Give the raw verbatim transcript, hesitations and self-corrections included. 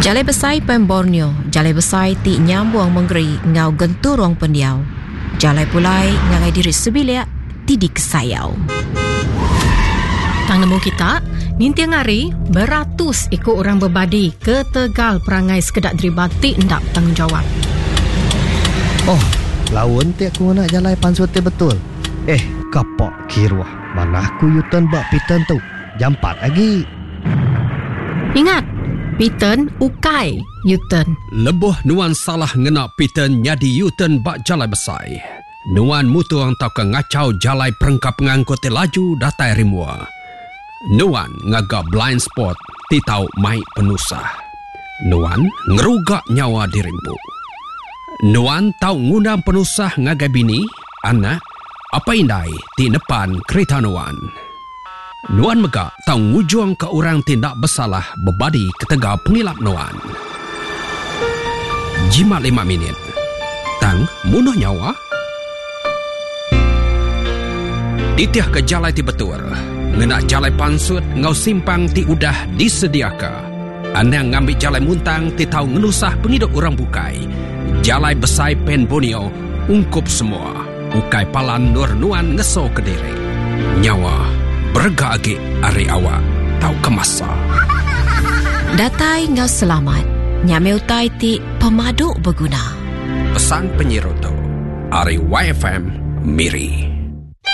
Jalai besai pen Borneo, jalai besai ti nyambuang menggeri ngau gentu ruang pendiau. Jalai pulai ngagai diri sebilia ti di kesayau. Tang nemu kita, nintiang hari beratus ikut orang berbadi ke Tegal perangai sekedak deribati ndak tanggungjawab. Oh, lawan ti aku nak jalai pansute betul. Eh, kapok kiruah. Mana aku yutan bak pitan tu. Jam empat lagi. Ingat, Piten ukai Yutan. Lebuh nuan salah ngena Piten nyadi Yutan bak jalai besai. Nuan mutuang tau ke ngacau jalai perengkap ngangkut laju datai rimua. Nuan ngaga blind spot ti tau mai penusah. Nuan ngerugak nyawa dirimpu. Nuan tau ngundang penusah ngagai bini, anak, apa indai ti depan kereta Nuan. Nuan megak tau ngujuang ke orang tindak bersalah berbadi ketega pengilap Nuan. Jimat lima minit. Tang munuh nyawa. Titiah ke jalai ti betul. Ngenak jalai pansut ngau simpang ti udah disediaka. Anang ngambil jalai muntang ti tau ngenusah penghidup orang bukai. Jalai besai pen Borneo ungkup semua. Ukai palan nur Nuan ngeso ke diri. Nyawa berga agi ari awak tau kemasa. Datai ngau selamat. Nyame utai ti pemaduk berguna. Pesan penyiroto Ari Y F M Miri.